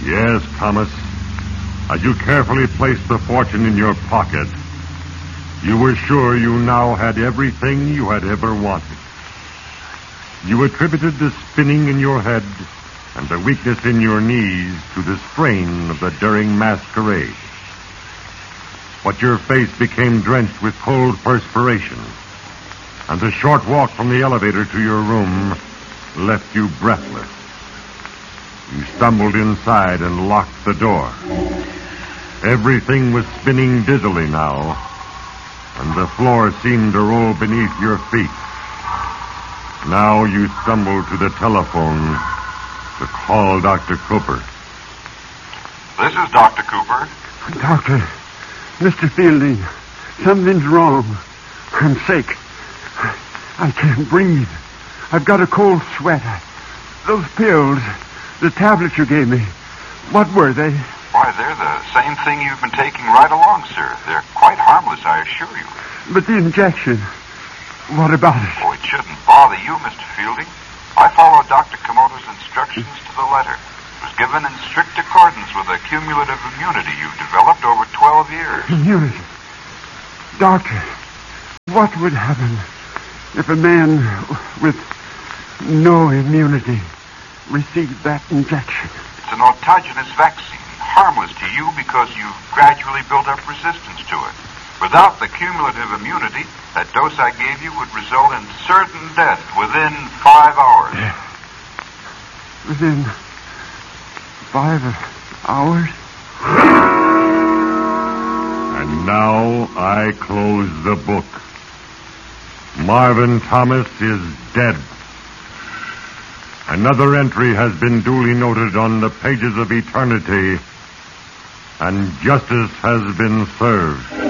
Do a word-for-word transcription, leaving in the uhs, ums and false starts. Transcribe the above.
Yes, Thomas. As you carefully placed the fortune in your pocket, you were sure you now had everything you had ever wanted. You attributed the spinning in your head and the weakness in your knees to the strain of the daring masquerade. But your face became drenched with cold perspiration, and the short walk from the elevator to your room left you breathless. You stumbled inside and locked the door. Everything was spinning dizzily now, and the floor seemed to roll beneath your feet. Now you stumbled to the telephone to call Doctor Cooper. This is Doctor Cooper. Doctor, Mister Fielding, something's wrong. I'm sick. I can't breathe. I've got a cold sweat. Those pills, the tablets you gave me, what were they? Why, they're the same thing you've been taking right along, sir. They're quite harmless, I assure you. But the injection, what about it? Oh, it shouldn't bother you, Mister Fielding. I followed Doctor Komodo's instructions to the letter. It was given in strict accordance with the cumulative immunity you've developed over twelve years. Immunity? Doctor, what would happen if a man with no immunity received that injection? It's an autogenous vaccine, harmless to you because you've gradually built up resistance to it. Without the cumulative immunity, that dose I gave you would result in certain death within five hours. Within five hours? And now I close the book. Marvin Thomas is dead. Another entry has been duly noted on the pages of eternity, and justice has been served.